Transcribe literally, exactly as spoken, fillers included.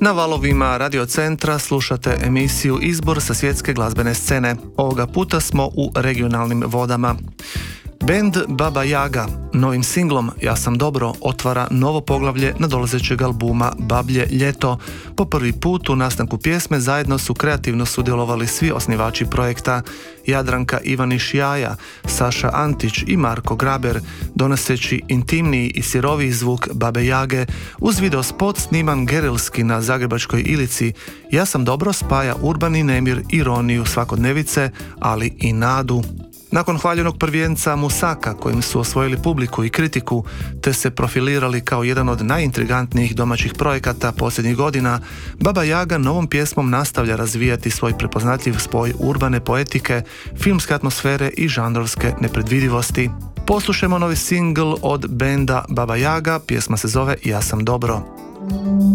Na valovima Radio Centra slušate emisiju Izbor sa svjetske glazbene scene. Ovoga puta smo u regionalnim vodama. Bend Baba Yaga novim singlom Ja sam dobro otvara novo poglavlje nadolazećeg albuma Bablje ljeto. Po prvi put u nastanku pjesme zajedno su kreativno sudjelovali svi osnivači projekta: Jadranka Ivaniš Jaja, Saša Antić i Marko Graber, donoseći intimniji i siroviji zvuk Babe Jage uz videospot sniman gerilski na Zagrebačkoj Ilici. Ja sam dobro spaja urbani nemir, ironiju svakodnevice, ali i nadu. Nakon hvaljenog prvijenca Musaka, kojim su osvojili publiku i kritiku, te se profilirali kao jedan od najintrigantnijih domaćih projekata posljednjih godina, Baba Yaga novom pjesmom nastavlja razvijati svoj prepoznatljiv spoj urbane poetike, filmske atmosfere i žanrovske nepredvidivosti. Poslušajmo novi singl od benda Baba Yaga, pjesma se zove Ja sam dobro.